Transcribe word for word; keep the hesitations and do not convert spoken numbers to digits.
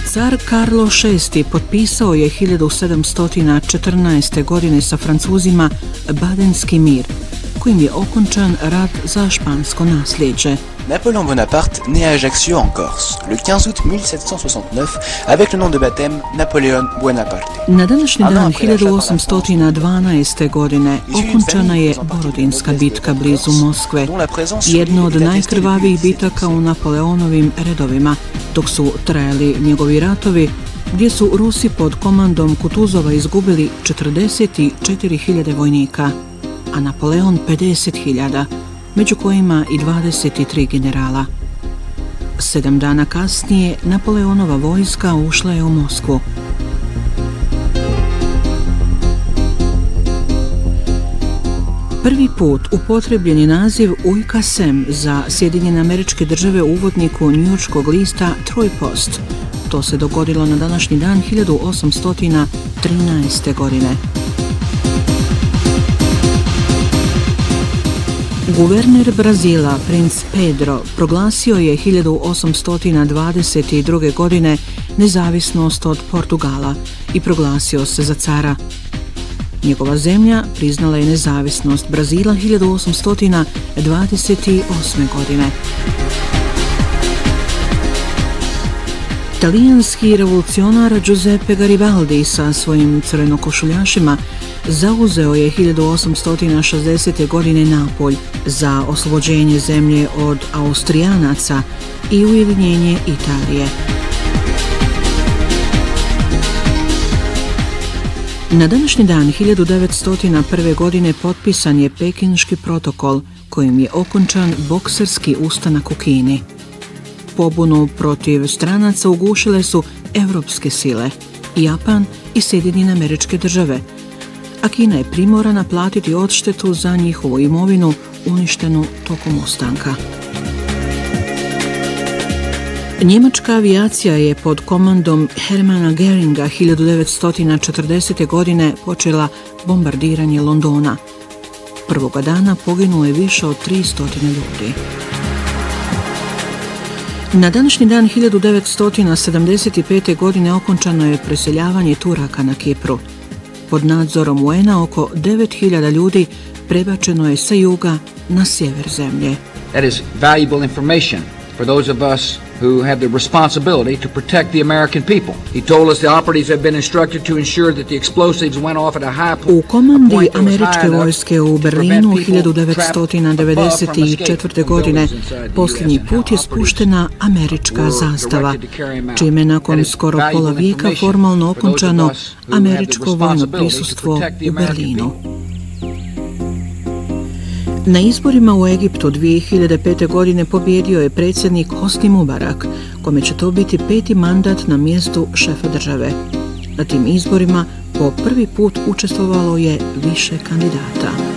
Car Karlo šesti potpisao je hiljadu sedamsto četrnaeste. godine sa Francuzima Badenski mir, kojim je okončan rat za špansko nasljeđe. Napoléon Bonaparte naît à Ajaccio en Corse, le quinze août mille sept cent soixante-neuf, avec le nom de baptême Napoléon Bonaparte. Na današnji dan hiljadu osamsto dvanaeste. godine okončana je Borodinska bitka blizu Moskve, jedna od najkrvavijih bitaka u Napoleonovim redovima, dok su trajali njegovi ratovi, gdje su Rusi pod komandom Kutuzova izgubili četrdeset četiri hiljade vojnika, a Napoleon pedeset hiljada, među kojima i dvadeset tri generala. Sedam dana kasnije Napoleonova vojska ušla je u Moskvu. Prvi put upotrebljen je naziv Ujkasem za Sjedinjene Američke Države u uvodniku njujorškog lista Troy Post. To se dogodilo na današnji dan hiljadu osamsto trinaeste. godine. Guverner Brazila, princ Pedro, proglasio je hiljadu osamsto dvadeset druge. godine nezavisnost od Portugala i proglasio se za cara. Njegova zemlja priznala je nezavisnost Brazila hiljadu osamsto dvadeset osme. godine. Talijanski revolucionar Giuseppe Garibaldi sa svojim crvenokošuljašima zauzeo je hiljadu osamsto šezdesete. godine Napolj za oslobođenje zemlje od Austrijanaca i ujedinjenje Italije. Na današnji dan hiljadu devetsto prve. godine potpisan je Pekinški protokol, kojim je okončan bokserski ustanak u Kini. Pobunu protiv stranaca ugušile su evropske sile, Japan i Sjedinjene Američke Države, a Kina je primorana platiti odštetu za njihovu imovinu uništenu tokom ustanka. Njemačka avijacija je pod komandom Hermana Göringa hiljadu devetsto četrdesete. godine počela bombardiranje Londona. Prvoga dana poginulo je više od tristo ljudi. Na današnji dan hiljadu devetsto sedamdeset pete. godine okončano je preseljavanje Turaka na Kipru. Pod nadzorom U N-a oko devet hiljada ljudi prebačeno je sa juga na sjever zemlje. That is valuable information for those of us who have the responsibility to protect the American people. He told us the operatives have been instructed to ensure that the explosives went off at a high point. U komandi američke vojske u Berlinu hiljadu devetsto devedeset četvrte. godine posljednji put je spuštena američka zastava, čime nakon skoro pola vijeka formalno okončano američko vojno prisustvo u Berlinu. Na izborima u Egiptu dvije hiljade pete. godine pobjedio je predsjednik Hosni Mubarak, kome će to biti peti mandat na mjestu šefa države. Na tim izborima po prvi put učestvovalo je više kandidata.